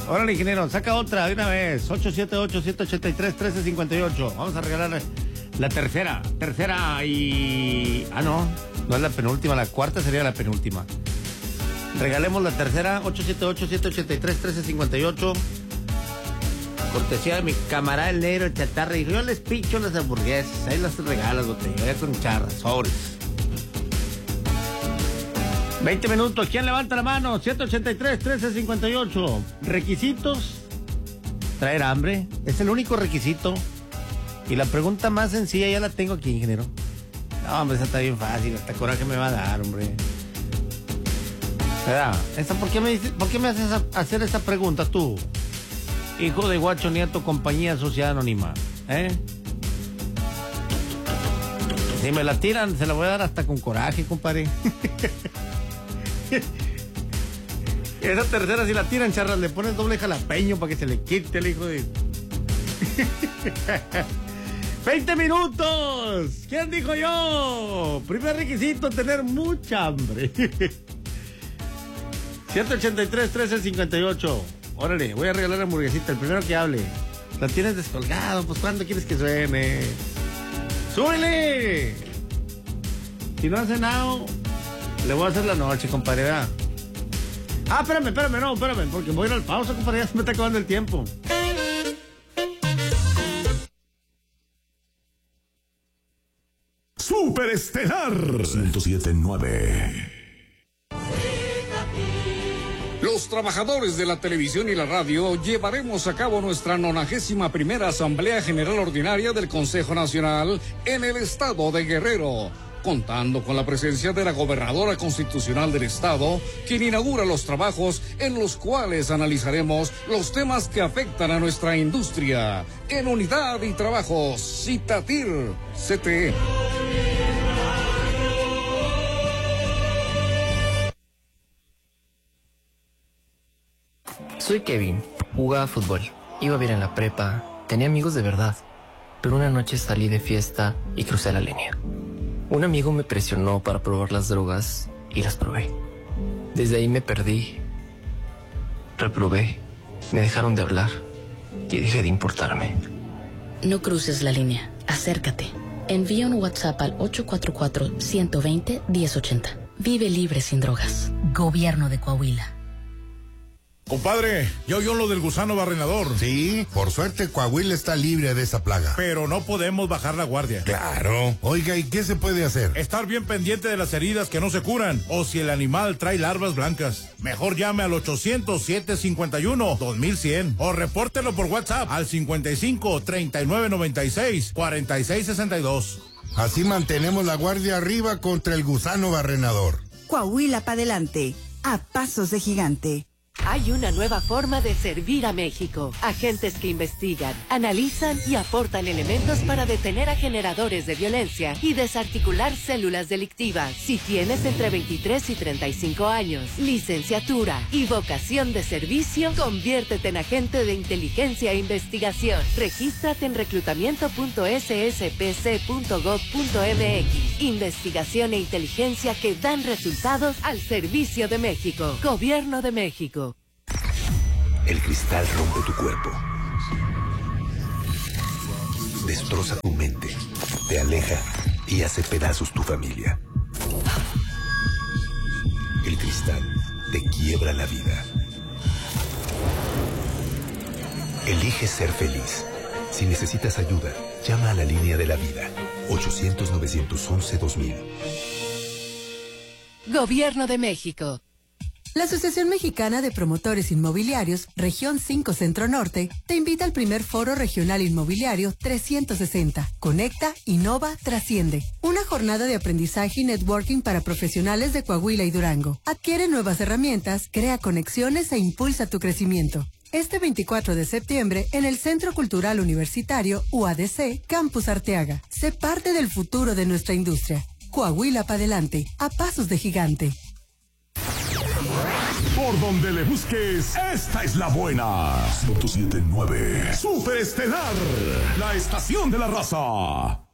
Órale, ingeniero, saca otra de una vez. 878-183-1358. Vamos a regalar la tercera y... no es la penúltima, la cuarta sería la penúltima. Regalemos la tercera, 878-183-1358. Cortesía de mi camarada el negro, el chatarra. Y yo les pincho las hamburguesas. Ahí las regalas, botella. Ya con charras, sobres. 20 minutos. ¿Quién levanta la mano? 183-1358. Requisitos. Traer hambre. Es el único requisito. Y la pregunta más sencilla ya la tengo aquí, ingeniero. No, hombre, esa está bien fácil. Hasta coraje me va a dar, hombre. ¿Verdad? ¿Por qué me haces hacer esa pregunta tú? Hijo de Guacho Nieto, compañía sociedad anónima. Si me la tiran, se la voy a dar hasta con coraje, compadre. Esa tercera, si la tiran, charras, le pones doble jalapeño para que se le quite el hijo de... 20 minutos. ¿Quién dijo yo? Primer requisito, tener mucha hambre. 183-1358. Órale, voy a regalar la hamburguesita, el primero que hable. La tienes descolgado, pues ¿cuándo quieres que suene? ¡Súbele! Si no ha cenado, le voy a hacer la noche, compadre, ¿verdad? Espérame, porque voy a ir al pausa, compadre, ya se me está acabando el tiempo. Superestelar 107.9. Los trabajadores de la televisión y la radio llevaremos a cabo nuestra 91ª Asamblea General Ordinaria del Consejo Nacional en el estado de Guerrero, contando con la presencia de la gobernadora constitucional del estado, quien inaugura los trabajos en los cuales analizaremos los temas que afectan a nuestra industria. En unidad y trabajo, Citatir, CTE. Soy Kevin, jugaba fútbol, iba bien en la prepa, tenía amigos de verdad, pero una noche salí de fiesta y crucé la línea. Un amigo me presionó para probar las drogas y las probé. Desde ahí me perdí, reprobé, me dejaron de hablar y dejé de importarme. No cruces la línea, acércate. Envía un WhatsApp al 844-120-1080. Vive libre sin drogas. Gobierno de Coahuila. Compadre, ¿ya oyó lo del gusano barrenador? Sí, por suerte Coahuila está libre de esa plaga. Pero no podemos bajar la guardia. Claro. Oiga, ¿y qué se puede hacer? Estar bien pendiente de las heridas que no se curan, o si el animal trae larvas blancas. Mejor llame al 800-751-2100 o repórtelo por WhatsApp al 55-3996-4662. Así mantenemos la guardia arriba contra el gusano barrenador. Coahuila para adelante, a pasos de gigante. Hay una nueva forma de servir a México. Agentes que investigan, analizan y aportan elementos para detener a generadores de violencia y desarticular células delictivas. Si tienes entre 23 y 35 años, licenciatura y vocación de servicio, conviértete en agente de inteligencia e investigación. Regístrate en reclutamiento.sspc.gov.mx. Investigación e inteligencia que dan resultados al servicio de México. Gobierno de México. El cristal rompe tu cuerpo, destroza tu mente, te aleja y hace pedazos tu familia. El cristal te quiebra la vida. Elige ser feliz. Si necesitas ayuda, llama a la línea de la vida, 800-911-2000. Gobierno de México. La Asociación Mexicana de Promotores Inmobiliarios, Región 5 Centro Norte, te invita al primer Foro Regional Inmobiliario 360. Conecta, innova, trasciende. Una jornada de aprendizaje y networking para profesionales de Coahuila y Durango. Adquiere nuevas herramientas, crea conexiones e impulsa tu crecimiento. Este 24 de septiembre en el Centro Cultural Universitario UADC, Campus Arteaga. Sé parte del futuro de nuestra industria. Coahuila para adelante, a pasos de gigante. Por donde le busques, esta es la buena. 107.9. Superestelar, la estación de la raza.